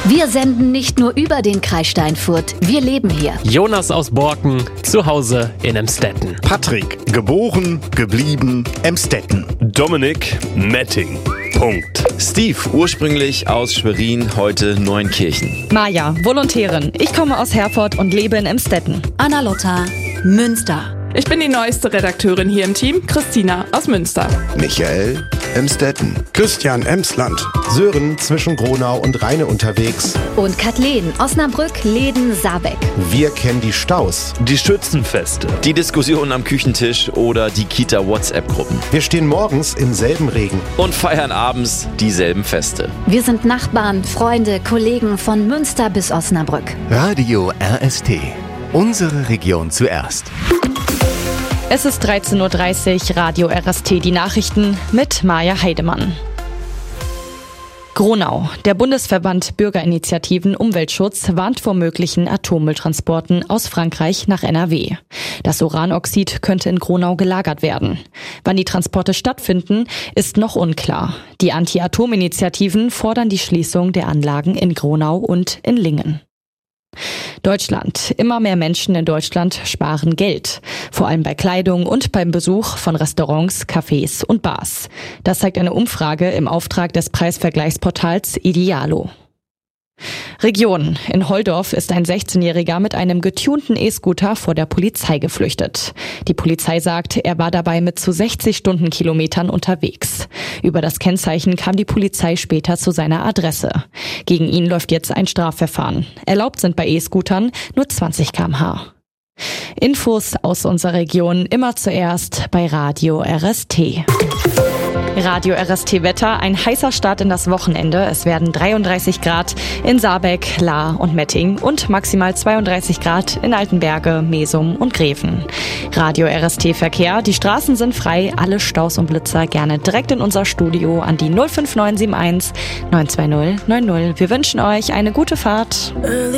Wir senden nicht nur über den Kreis Steinfurt, wir leben hier. Jonas aus Borken, zu Hause in Emstetten. Patrick, geboren, geblieben, Emstetten. Dominik, Metting. Punkt. Steve, ursprünglich aus Schwerin, heute Neunkirchen. Maja, Volontärin. Ich komme aus Herford und lebe in Emstetten. Anna-Lotta, Münster. Ich bin die neueste Redakteurin hier im Team, Christina aus Münster. Michael, Emstetten. Christian, Emsland. Sören, zwischen Gronau und Rheine unterwegs. Und Kathleen, Osnabrück, Leden, Saarbeck. Wir kennen die Staus. Die Schützenfeste. Die Diskussionen am Küchentisch oder die Kita-WhatsApp-Gruppen. Wir stehen morgens im selben Regen. Und feiern abends dieselben Feste. Wir sind Nachbarn, Freunde, Kollegen von Münster bis Osnabrück. Radio RST. Unsere Region zuerst. Es ist 13.30 Uhr, Radio RST, die Nachrichten mit Maja Heidemann. Gronau. Der Bundesverband Bürgerinitiativen Umweltschutz warnt vor möglichen Atommülltransporten aus Frankreich nach NRW. Das Uranoxid könnte in Gronau gelagert werden. Wann die Transporte stattfinden, ist noch unklar. Die Anti-Atom-Initiativen fordern die Schließung der Anlagen in Gronau und in Lingen. Deutschland. Immer mehr Menschen in Deutschland sparen Geld. Vor allem bei Kleidung und beim Besuch von Restaurants, Cafés und Bars. Das zeigt eine Umfrage im Auftrag des Preisvergleichsportals Idealo. Region. In Holdorf ist ein 16-Jähriger mit einem getunten E-Scooter vor der Polizei geflüchtet. Die Polizei sagt, er war dabei mit zu 60 Stundenkilometern unterwegs. Über das Kennzeichen kam die Polizei später zu seiner Adresse. Gegen ihn läuft jetzt ein Strafverfahren. Erlaubt sind bei E-Scootern nur 20 km/h. Infos aus unserer Region immer zuerst bei Radio RST. Radio RST Wetter, ein heißer Start in das Wochenende. Es werden 33 Grad in Saarbeck, Lahr und Metting und maximal 32 Grad in Altenberge, Mesum und Greven. Radio RST Verkehr, die Straßen sind frei, alle Staus und Blitzer gerne direkt in unser Studio an die 05971 920 90. Wir wünschen euch eine gute Fahrt.